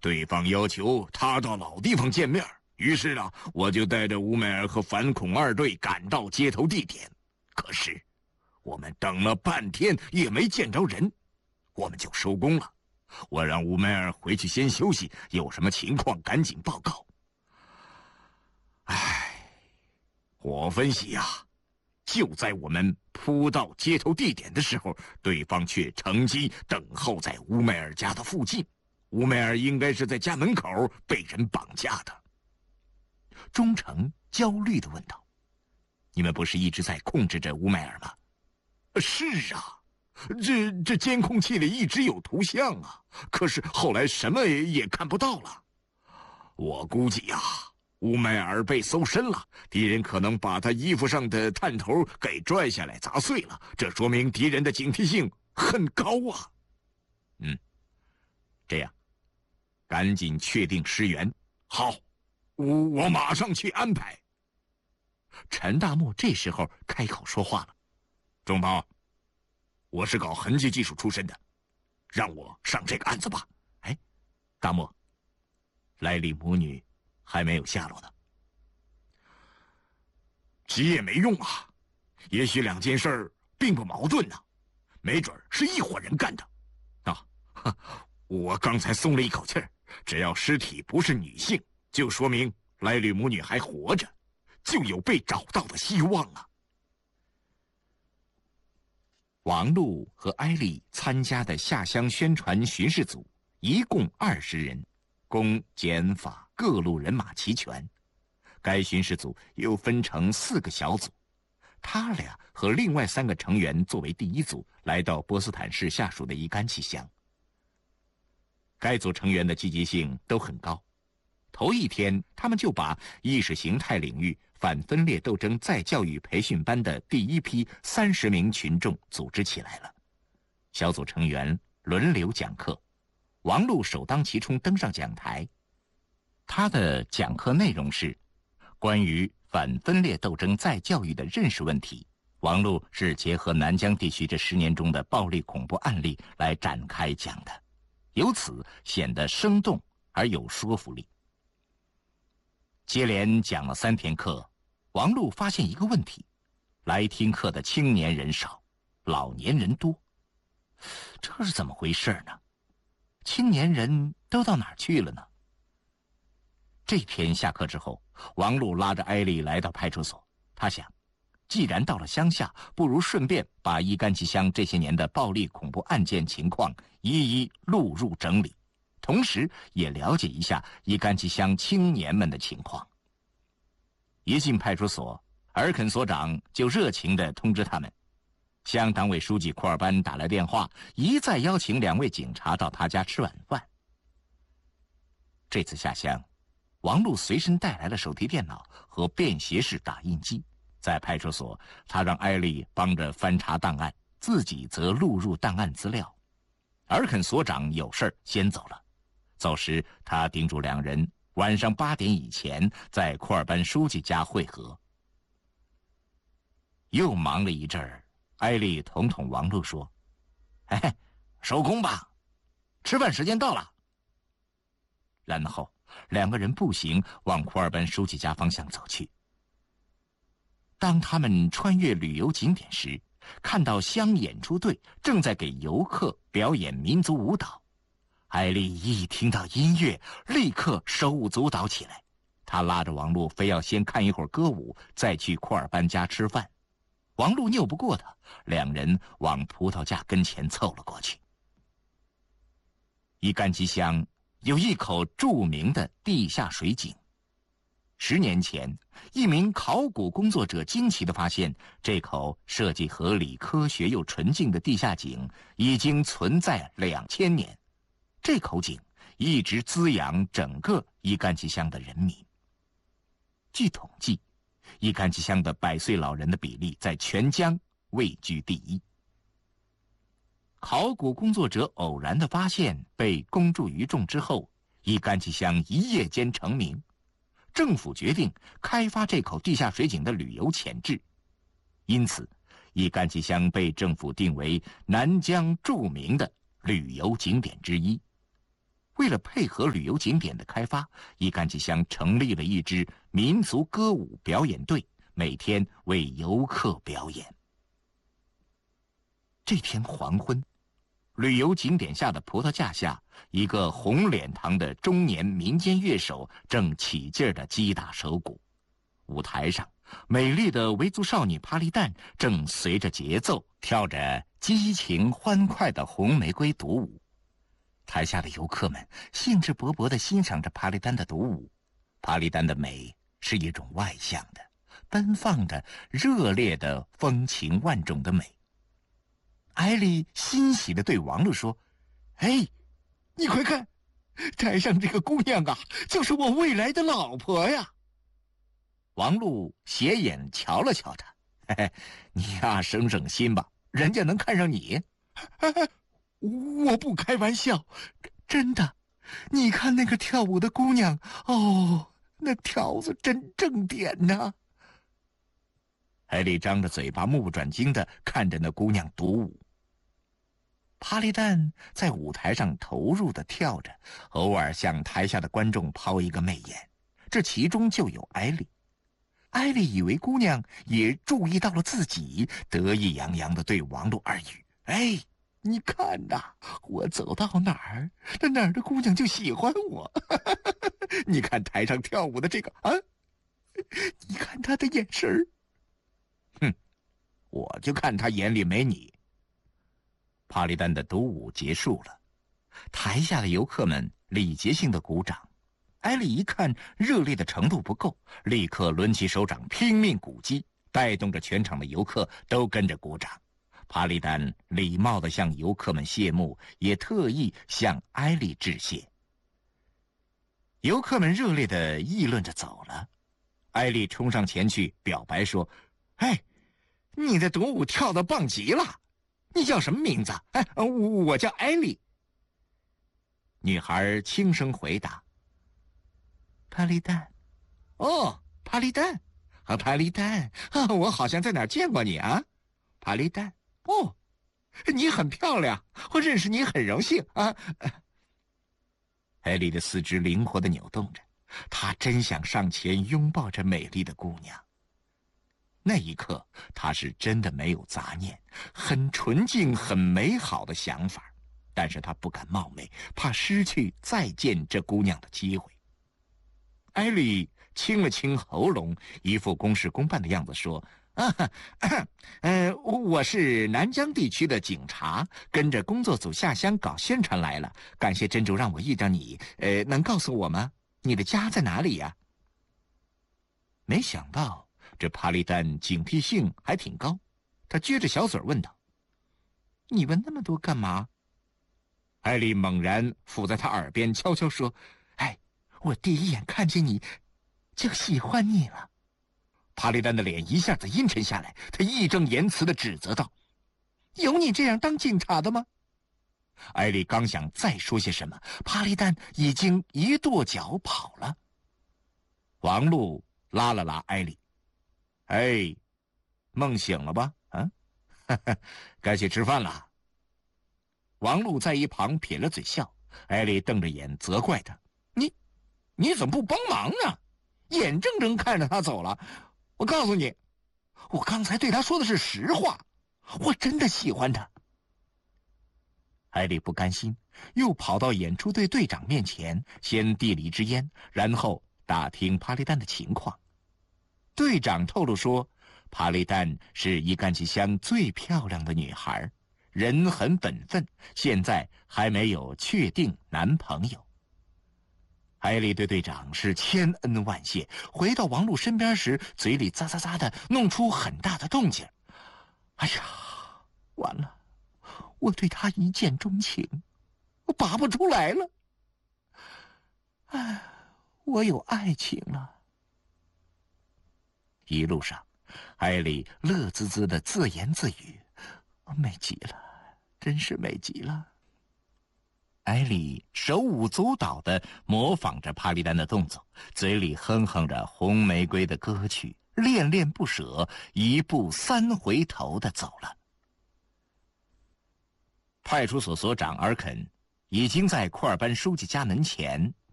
对方要求他到老地方见面，于是呢，我就带着乌梅尔和反恐二队赶到接头地点。可是，我们等了半天也没见着人，我们就收工了。我让乌梅尔回去先休息，有什么情况赶紧报告。我分析呀，就在我们扑到接头地点的时候，对方却乘机等候在乌梅尔家的附近。乌梅尔应该是在家门口被人绑架的。忠诚焦虑地问道：“你们不是一直在控制着乌梅尔吗？”“是啊，这监控器里一直有图像啊，可是后来什么也看不到了。我估计呀，乌梅尔被搜身了，敌人可能把他衣服上的探头给拽下来砸碎了，这说明敌人的警惕性很高啊。”“这样，赶紧确定尸源。”“好，我马上去安排。”陈大木这时候开口说话了：“忠涛，我是搞痕迹技术出身的，让我上这个案子吧。”“大木，莱利母女还没有下落呢。”“急也没用啊，也许两件事并不矛盾呢，没准是一伙人干的。我刚才松了一口气儿，只要尸体不是女性，就说明莱吕母女还活着，就有被找到的希望啊。”王璐和艾丽参加的下乡宣传巡视组一共20人，供检法各路人马齐全。该巡视组又分成4个小组，他俩和另外3个成员作为第一组，来到波斯坦市下属的伊干气乡。该组成员的积极性都很高，头一天他们就把意识形态领域反分裂斗争再教育培训班的第一批30名群众组织起来了。小组成员轮流讲课，王璐首当其冲登上讲台。他的讲课内容是关于反分裂斗争再教育的认识问题。王璐是结合南疆地区这10年中的暴力恐怖案例来展开讲的，由此显得生动而有说服力。接连讲了3天课，王璐发现一个问题：来听课的青年人少，老年人多。这是怎么回事呢？青年人都到哪儿去了呢？这天下课之后，王璐拉着艾丽来到派出所。他想，既然到了乡下，不如顺便把伊干旗乡这些年的暴力恐怖案件情况一一录入整理，同时也了解一下伊干旗乡青年们的情况。一进派出所，尔肯所长就热情地通知他们，向党委书记库尔班打来电话，一再邀请2位警察到他家吃晚饭。这次下乡，王璐随身带来了手提电脑和便携式打印机。在派出所，他让艾丽帮着翻查档案，自己则录入档案资料。尔肯所长有事先走了，走时他叮嘱2人晚上8点以前在库尔班书记家会合。又忙了一阵儿，艾丽捅捅王璐说：“收工吧，吃饭时间到了。”然后2个人步行往库尔班书记家方向走去。当他们穿越旅游景点时，看到乡演出队正在给游客表演民族舞蹈。艾丽一听到音乐，立刻手舞足蹈起来。她拉着王璐非要先看一会儿歌舞，再去库尔班家吃饭。王璐拗不过他，2人往葡萄架跟前凑了过去。伊干旗乡有一口著名的地下水井。10年前，一名考古工作者惊奇地发现，这口设计合理、科学又纯净的地下井已经存在2000年。这口井一直滋养整个伊干旗乡的人民。据统计，伊干旗乡的100岁老人的比例在全疆位居第1。考古工作者偶然的发现被公诸于众之后，伊干旗乡一夜间成名。政府决定开发这口地下水井的旅游潜质，因此伊干旗乡被政府定为南疆著名的旅游景点之一。 为了配合旅游景点的开发，伊干吉乡成立了一支民族歌舞表演队，每天为游客表演。这天黄昏，旅游景点下的葡萄架下，一个红脸膛的中年民间乐手正起劲儿地击打手鼓。舞台上，美丽的维族少女帕丽蛋正随着节奏跳着激情欢快的红玫瑰独舞。台下的游客们兴致勃勃地欣赏着帕丽丹的独舞。帕丽丹的美是一种外向的、奔放的、热烈的、风情万种的美。艾丽欣喜地对王璐说：“哎，你快看，台上这个姑娘啊，就是我未来的老婆呀！”王璐斜眼瞧了瞧他：“嘿嘿，你呀，省省心吧，人家能看上你。”我不开玩笑，真的。你看那个跳舞的姑娘，哦，那条子真正点呐！艾丽张着嘴巴，目不转睛地看着那姑娘独舞。帕丽蛋在舞台上投入地跳着，偶尔向台下的观众抛一个媚眼，这其中就有艾丽。艾丽以为姑娘也注意到了自己，得意洋洋地对王璐耳语：“哎，你看呐，我走到哪儿，那哪儿的姑娘就喜欢我。你看台上跳舞的这个啊，你看她的眼神儿。哼，我就看她眼里没你。”帕丽丹的独舞结束了，台下的游客们礼节性的鼓掌。艾丽一看热烈的程度不够，立刻抡起手掌拼命鼓击，带动着全场的游客都跟着鼓掌。帕丽丹礼貌地向游客们谢幕，也特意向艾丽致谢。游客们热烈地议论着走了。艾丽冲上前去表白说：“哎，你的独舞跳得棒极了！你叫什么名字？”“哎，我叫艾丽。”女孩轻声回答：“帕丽丹。”“哦，帕丽丹，啊，帕丽丹，啊，我好像在哪儿见过你啊，帕丽丹。哦，你很漂亮，我认识你很荣幸啊。”艾丽的四肢灵活地扭动着，她真想上前拥抱着美丽的姑娘。那一刻，她是真的没有杂念，很纯净、很美好的想法，但是她不敢冒昧，怕失去再见这姑娘的机会。艾丽清了清喉咙，一副公事公办的样子说：“我是南疆地区的警察，跟着工作组下乡搞宣传来了。感谢真主让我遇到你，能告诉我吗？你的家在哪里呀？”没想到这帕丽丹警惕性还挺高，他撅着小嘴问道：“你问那么多干嘛？”艾丽猛然附在他耳边悄悄说：“哎，我第一眼看见你，就喜欢你了。”帕丽丹的脸一下子阴沉下来，他义正言辞地指责道：“有你这样当警察的吗？”艾丽刚想再说些什么，帕丽丹已经一跺脚跑了。王璐拉了拉艾丽：“哎，梦醒了吧？啊，该去吃饭了。”王璐在一旁撇了嘴笑，艾丽瞪着眼责怪他：“你怎么不帮忙呢？眼睁睁看着他走了。我告诉你，我刚才对他说的是实话，我真的喜欢他。”艾丽不甘心，又跑到演出队队长面前，先递了一支烟，然后打听帕丽丹的情况。队长透露说，帕丽丹是伊干吉乡最漂亮的女孩，人很本分，现在还没有确定男朋友。艾丽对队长是千恩万谢，回到王璐身边时，嘴里咂咂咂的弄出很大的动静。哎呀，完了，我对他一见钟情，我拔不出来了。哎，我有爱情了。一路上，艾丽乐滋滋的自言自语：“美极了，真是美极了。”艾丽手舞足蹈地模仿着帕丽丹的动作，嘴里哼哼着红玫瑰的歌曲，恋恋不舍，一步三回头地走了。派出所所长尔肯已经在库尔班书记家门前